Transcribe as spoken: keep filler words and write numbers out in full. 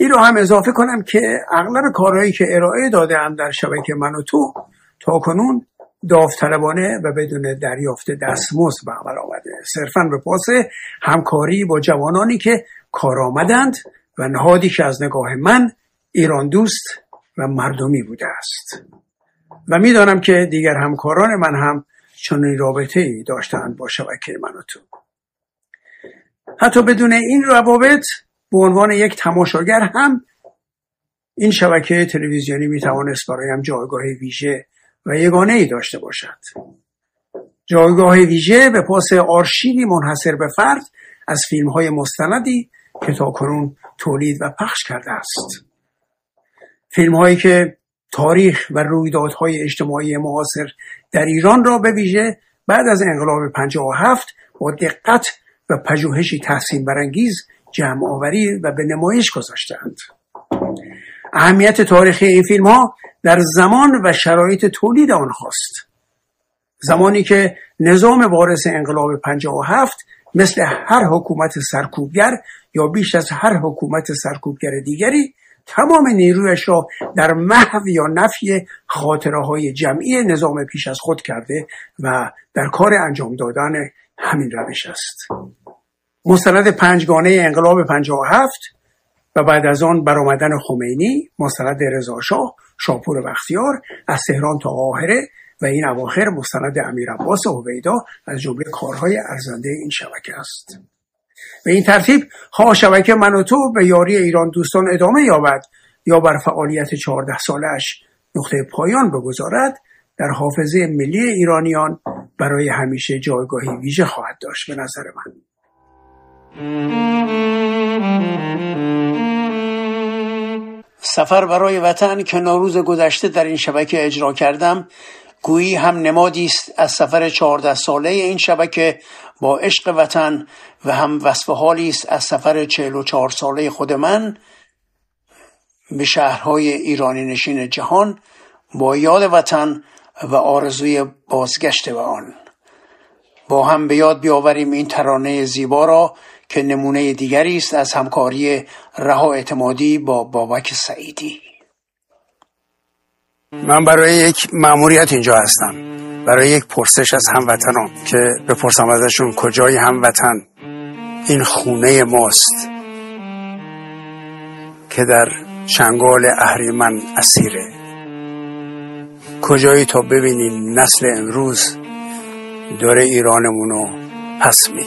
این رو هم اضافه کنم که اغلب کارهایی که ارائه داده‌ام در شبکه من و تو تا کنون داوطلبانه و بدون دریافت دستمزد به عمل آمده، صرفاً به پاس همکاری با جوانانی که کارآمدند و نهادی که از نگاه من ایران دوست و مردمی بوده است. و میدانم که دیگر همکاران من هم چنین رابطه‌ای داشتند با شبکه من و تو. حتی بدون این روابط به عنوان یک تماشاگر هم این شبکه تلویزیونی میتوانست برایم جایگاه ویژه و یگانه‌ای داشته باشد. جایگاه ویژه به پاس آرشیوی منحصر به فرد از فیلم‌های مستندی که تاکنون تولید و پخش کرده است. فیلم‌هایی که تاریخ و رویدادهای اجتماعی معاصر در ایران را به ویژه بعد از انقلاب پنجاه و هفت با دقت و پژوهشی تحسین برانگیز جمع آوری و به نمایش گذاشتند. اهمیت تاریخی این فیلم‌ها در زمان و شرایط تولید آنهاست. زمانی که نظام وارث انقلاب پنجاه و هفت مثل هر حکومت سرکوبگر یا بیش از هر حکومت سرکوبگر دیگری تمام نیرویش را در محو یا نفی خاطره‌های جمعی نظام پیش از خود کرده و در کار انجام دادن همین روش است. مستند پنجگانه انقلاب پنجاه و هفت و بعد از آن برآمدن خمینی، مستند رضا شاه، شاپور بختیار، از تهران تا قاهره و این اواخر مستند امیر عباس هویدا از جمله کارهای ارزنده این شبکه است. به این ترتیب ها شبکه من و تو به یاری ایران دوستان ادامه یابد یا بر فعالیت چهارده سالش نقطه پایان بگذارد، در حافظه ملی ایرانیان برای همیشه جایگاهی ویژه خواهد داشت. به نظر من سفر برای وطن که نوروز گذشته در این شبکه اجرا کردم گویی هم نمادی است از سفر چهارده ساله این شبکه با عشق وطن و هم وصف حالی است از سفر چهل و چهار ساله خود من به شهرهای ایرانی نشین جهان با یاد وطن و آرزوی بازگشت به آن. با هم به یاد بیاوریم این ترانه زیبا را که نمونه دیگری است از همکاری رها اعتمادی با بابک سعیدی. من برای یک مأموریت اینجا هستم، برای یک پرسش از هموطنان که بپرسم ازشون کجای هموطن این خونه ماست که در چنگال اهریمن اسیره، کجایی تا ببینیم نسل امروز داره ایرانمونو پس میده.